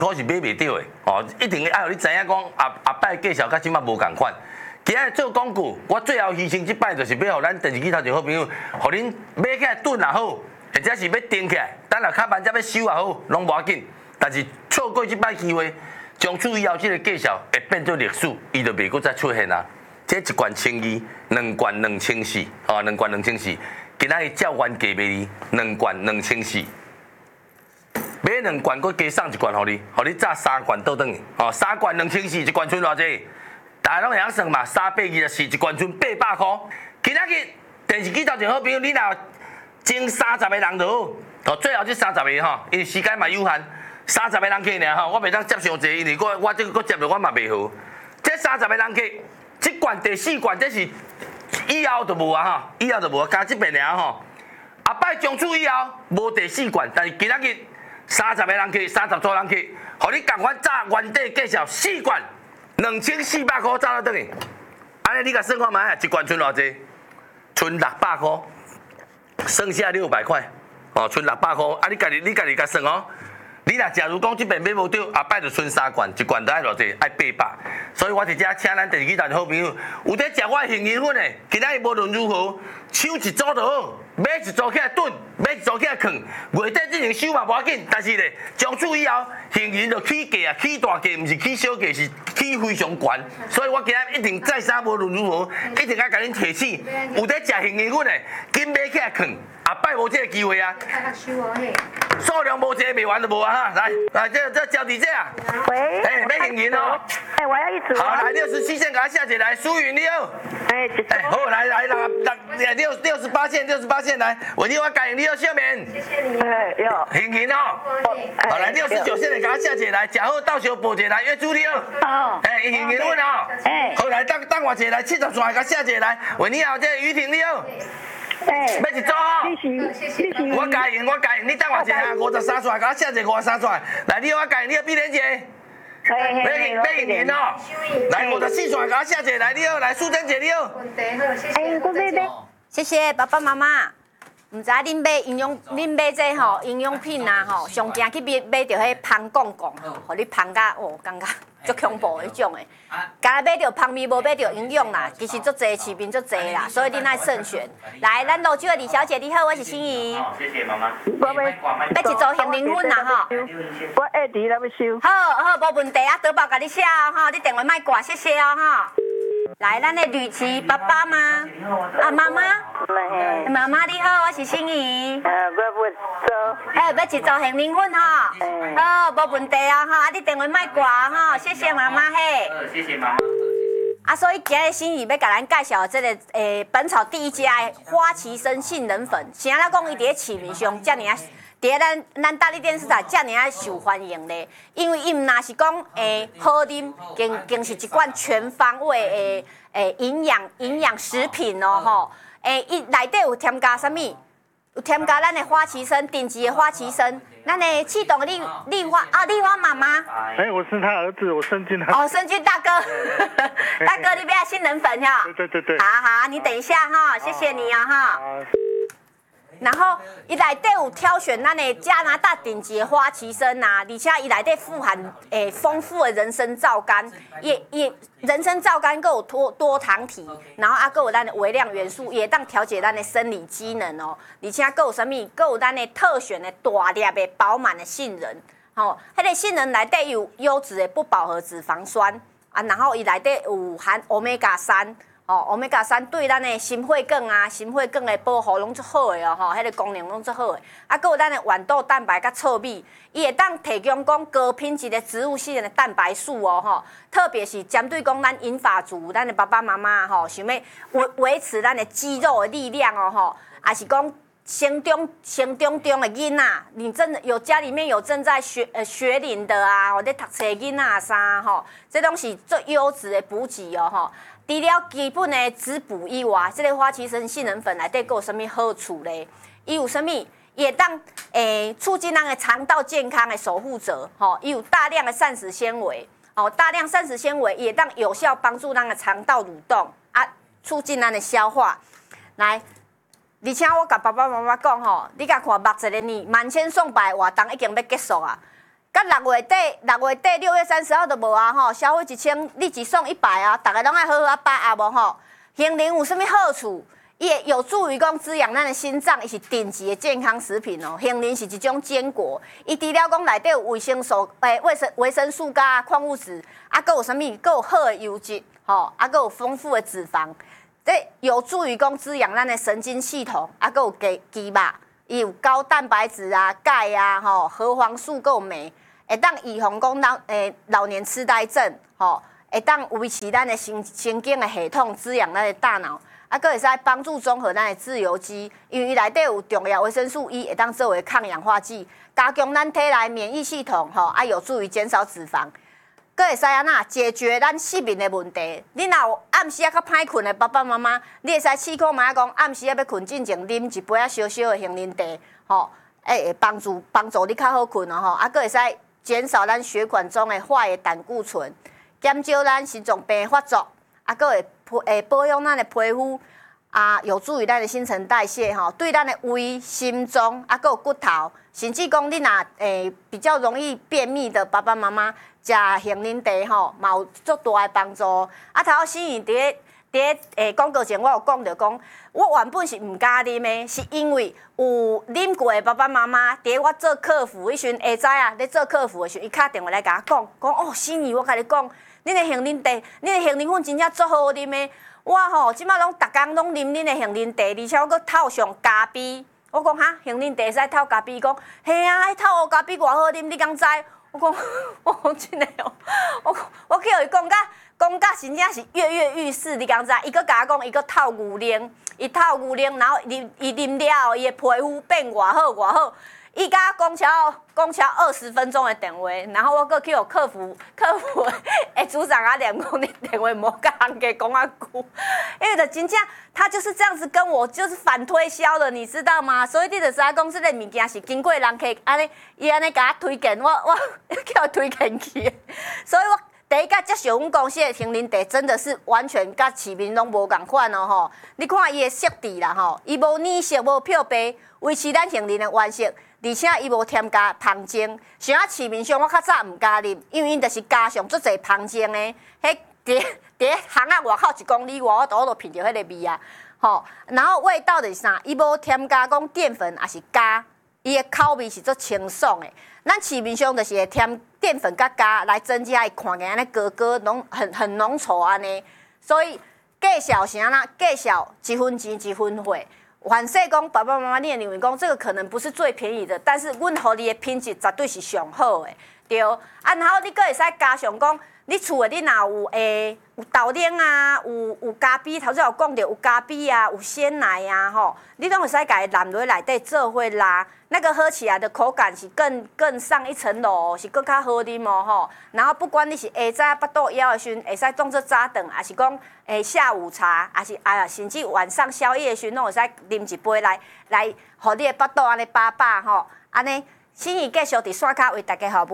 可是买袂到的哦，一定要你知影讲后摆介绍甲即摆无共款。今日做广告，我最后牺牲即摆就是要互咱电视机头前好朋友，互恁买起来炖也好，或者是要订起来，等下较慢才要收也好，拢无要紧。但是错过即摆机会，从此以后即个介绍会变做历史，伊就袂搁再出现啊。这一罐1200，两罐2400，哦，两罐2400。今仔日照原价卖你2罐2400。买2罐，佮加送1罐互你，互你炸3罐倒转去。哦，3罐2400，一罐剩偌济？大家拢会晓算嘛，324，一罐剩800块。今仔日电视机头前好朋友，你若前30个人就好。哦，最后这30个吼，因为时间嘛有限，30个人客尔吼，我袂当接上济，因为我这个接着我嘛袂好。这30个人客，这罐第4罐这是以后就无啊吼，以后就无加这边尔吼。后摆从此以后无第4罐，但是今仔日30个人客，30组人客，互你共款炸原底介绍4罐，2400块炸到倒去。安尼你甲算看卖，一罐剩偌济？剩600块，剩下600块。哦，剩600块。啊，你家己甲算哦。你若假如讲即边买无到，后摆就剩3罐，一罐就爱偌济，爱800。所以我伫遮请咱电视机头好朋友，有在食我杏仁粉的，今仔日无论如何，抢一组就好，买一组起来炖，买一组起来放，月底之前收嘛无要紧，但是咧，从此以后杏仁就起价啊，起大价，毋是起小价，是起非常悬。所以我今仔一定再三无论如何，一定要甲恁提醒，有在食杏仁粉的，紧买起来放，后摆无这个机会啊。数量无济，卖完就无啊哈！来，这交底这啊。 喂。 哎，买杏仁哦。 哎，我要一组。 好，来67线，给他下起来。苏云你好。 哎， 好，来68线来。我另外改你好下面。 谢谢你。哎，有。 杏仁哦。好，来69线的给他下起来，食好到时候报一来约主你好。 好。 哎，杏仁粉哦。 哎。 好，来等我一来，70线给他下起来。喂，你好，这于婷你好。 哎， 要一组哦。 谢谢。 我改赢，你等我一下，53出来，给我写一个53出来。来，你我改，你要毕连姐。买杏仁哦。来54出来，给我写一个。来，你好，来苏珍姐你好。 谢谢爸爸妈妈。唔知恁买这吼营养品啊吼，上惊去买着迄芳公公，互你芳甲哦，感觉足恐怖迄种诶。敢买着芳味，无买着营养啦，其实足济市面足济啦，所以恁爱慎选。来，咱泸州的李小姐，你好，我是心怡。 好，谢谢妈妈。 要一组杏仁粉啦吼。 我下伫那要收。 好，无问题啊，多报甲你写哦吼，你电话莫挂，谢谢哦吼。来，咱的吕琦爸爸吗？啊，妈妈。妈妈你好，我是心怡。 我要做。 哎，要一组杏仁粉吼。好，无问题啊吼，啊你电话莫挂吼，谢谢妈妈嘿。 谢谢妈妈。 啊，所以今日心怡要甲咱介绍这个本草第一家的花旗参杏仁粉，啥啦讲伊伫市面上遮尔啊。伫咱大利电视台遮尔啊受欢迎咧，因为伊毋若是讲好啉，更是一罐全方位的营养食品哦吼。伊内底有添加啥物？有添加咱的花旗参，顶级的花旗参，咱的启动的丽花妈妈。 哎，我是他儿子，我申俊他。 哦，申俊大哥，大哥你不要杏仁粉哈。 对。 好，你等一下哈，谢谢你啊哈。然后伊内底有挑选咱的加拿大顶级的花旗参呐，而且伊内底富含丰富的人参皂苷，也人参皂苷够有多糖体，然后够有咱的微量元素，也当调节咱的生理机能哦，而且够有啥物？够有咱的特选的大粒的饱满的杏仁，吼，迄个杏仁内底有优质的不饱和脂肪酸啊，然后伊内底有含 Omega-3。Omega-3对咱的心血管的保护拢足好的哦，吼，迄个功能拢足好的。啊，还有咱的豌豆蛋白甲糙米，伊会当提供讲高品质的植物性的蛋白素哦，吼，特别是针对讲咱银发族，咱的爸爸妈妈吼，想要维持咱的肌肉的力量哦，吼，还是讲生中的囡仔，你真的家里面有正在学龄的啊，或者读册囡仔啥吼，这拢是最优质的补给哦，吼。除了基本的滋补以外，这个花旗参杏仁粉内底有啥物好处咧？伊有啥物？伊会当促进咱的肠道健康的守护者，吼，伊有大量的膳食纤维，大量膳食纤维也当有效帮助咱的肠道蠕动啊，促进咱的消化。来，而且我甲爸爸妈妈讲吼，你甲看目前的呢，万千送百活动已经要结束啊。 甲6月底6月30号都无啊吼，消费1000立即送100啊，大家拢爱好好把握无吼。杏仁有啥物好处？伊会有助于讲滋养咱的心脏，伊是顶级的健康食品哦。杏仁是一种坚果，伊除了讲内底有维生素、维生素加矿物质，啊，佮有啥物？佮有好的油脂，吼，啊，佮有丰富的脂肪，这有助于讲滋养咱的神经系统，啊，佮有鸡肉，伊有高蛋白质啊、钙啊、吼、核黄素佮有镁，会当预防讲老年痴呆症，吼，会当维持咱的神经的系统，滋养咱的大脑。啊，佫会使帮助综合咱的自由基，因为伊内底有重要维生素 E， 会当作为抗氧化剂，加强咱体内免疫系统，吼，啊，有助于减少脂肪。佫会使安那解决咱失眠的问题。你若有暗时啊较歹困的爸爸妈妈，你会使试看卖讲暗时啊要困之前啉一杯啊小小的杏仁茶，吼，会帮助你较好困哦，吼，啊，佫会使减少咱血管中的坏的胆固醇，减少咱心脏病发作，啊，佫会保养咱的皮肤。啊，有助于咱的新陈代谢吼，对咱的胃、心脏啊，还有骨头，甚至讲你若比较容易便秘的爸爸妈妈，食杏仁茶吼，嘛有足大的帮助。啊，头先伫广告前我有讲到讲，我原本是唔敢啉的，是因为有啉过的爸爸妈妈，伫我做客服迄时阵，下早啊，咧做客服的时候，伊敲电话来甲我讲哦，心怡，我甲你讲，恁的杏仁茶，恁的杏仁粉真正足好啉的。我吼，即摆拢逐工拢啉恁的杏仁茶，而且我搁套上咖啡。我讲哈，杏仁茶使套咖啡，讲嘿啊，迄套乌咖啡偌好啉，你敢知？我讲真的哦，我叫伊讲甲真正是跃跃欲试，你敢知？伊搁甲我讲，伊搁套牛奶，伊套牛奶，然后伊啉了后，伊的皮肤变偌好。伊甲我讲超20分钟的电话，然后我搁去互客服的组长啊念讲，你电话无甲人家讲啊久，因为真正他就是这样子跟我就是反推销的，你知道吗？所以你就知影讲，这个物件是经过人客安尼，伊安尼甲我推荐，我叫推荐去的，所以我第一甲接受阮公司的杏仁茶，真的是完全甲市面拢无共款哦吼。你看伊的色地啦吼，伊无黏色，无漂白，维持咱杏仁的原色。而且伊无添加芳精，像啊市面上我较早毋敢啉，因为因就是加上足侪芳精的，迄伫巷仔外口1公里外，我都闻到迄个味啊，吼。然后味道就是啥，伊无添加讲淀粉，也是加，伊的口味是足清爽的。咱市面上就是会添淀粉甲加来增加伊看起来安尼格浓很浓稠安尼，所以介绍是安那，介绍1分钱1分货。反说讲，爸爸妈妈，你也认为讲这个可能不是最便宜的，但是阮互你的品质绝对是上好的，对。啊，然后你阁会使加上讲，你厝的你若有豆奶啊，有咖啡，头先有讲到有咖啡啊，有鲜奶啊，吼，你拢会使甲伊揽落内底做伙拉，那个喝起来的口感是更上一层楼，是更较好啉哦吼。然后不管你是下早腹肚枵的时阵，会使当做早顿，还是讲下午茶，还是甚至晚上宵夜的时阵，拢会使啉一杯来，互你的腹肚安尼饱吼，安尼。心怡继续伫线骹为大家服务。